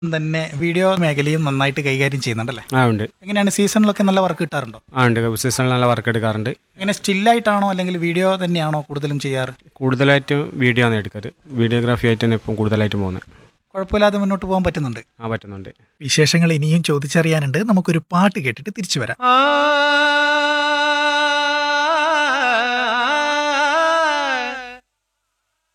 തന്നെ വീഡിയോ മേഖലയും നന്നായിട്ട് കൈകാര്യം ചെയ്യുന്നുണ്ടല്ലേ? ഉണ്ട്. എങ്ങനെയാണ് സീസണിലൊക്കെ നല്ല വർക്ക് കിട്ടാറുണ്ടോ? ഉണ്ട്. സീസണിൽ നല്ല വർക്ക് എടുക്കാറുണ്ട്. എങ്ങനെ സ്റ്റില്ലായിട്ടാണോ അല്ലെങ്കിൽ വീഡിയോ തന്നെയാണോ കൂടുതലും ചെയ്യാറ്? കൂടുതലായിട്ടും വീഡിയോ ആണ് എടുക്കാറ്. വീഡിയോഗ്രാഫി ആയിട്ട് തന്നെ ഇപ്പം കൂടുതലായിട്ടും പോകുന്നത്. കുഴപ്പമില്ലാതെ മുന്നോട്ട് പോകാൻ പറ്റുന്നുണ്ട്. പറ്റുന്നുണ്ട്. വിശേഷങ്ങൾ ഇനിയും ചോദിച്ചറിയാനുണ്ട്. നമുക്കൊരു പാട്ട് കേട്ടിട്ട് തിരിച്ചു വരാം.